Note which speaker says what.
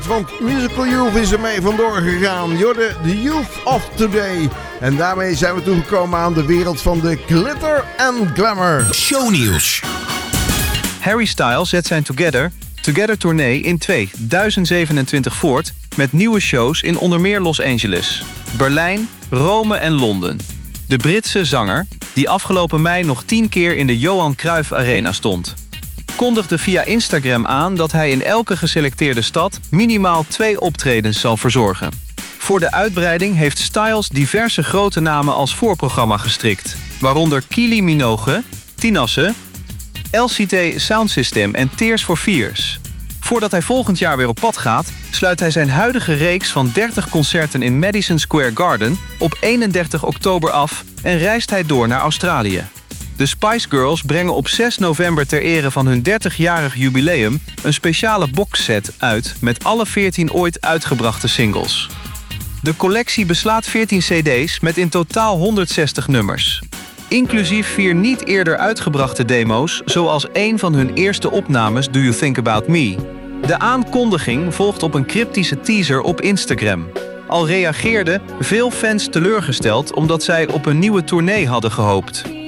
Speaker 1: Want Musical Youth is ermee vandoor gegaan. Jorde, the Youth of Today. En daarmee zijn we toegekomen aan de wereld van de glitter en glamour.
Speaker 2: Shownieuws.
Speaker 3: Harry Styles zet zijn Together tournee in 2027 voort met nieuwe shows in onder meer Los Angeles, Berlijn, Rome en Londen. De Britse zanger, die afgelopen mei nog 10 keer in de Johan Cruijff Arena stond, kondigde via Instagram aan dat hij in elke geselecteerde stad minimaal 2 optredens zal verzorgen. Voor de uitbreiding heeft Styles diverse grote namen als voorprogramma gestrikt, waaronder Kylie Minogue, Tinashe, LCT Soundsystem en Tears for Fears. Voordat hij volgend jaar weer op pad gaat, sluit hij zijn huidige reeks van 30 concerten in Madison Square Garden op 31 oktober af en reist hij door naar Australië. De Spice Girls brengen op 6 november ter ere van hun 30-jarig jubileum een speciale boxset uit met alle 14 ooit uitgebrachte singles. De collectie beslaat 14 cd's met in totaal 160 nummers. Inclusief 4 niet eerder uitgebrachte demo's, zoals een van hun eerste opnames Do You Think About Me. De aankondiging volgt op een cryptische teaser op Instagram. Al reageerden veel fans teleurgesteld omdat zij op een nieuwe tournee hadden gehoopt.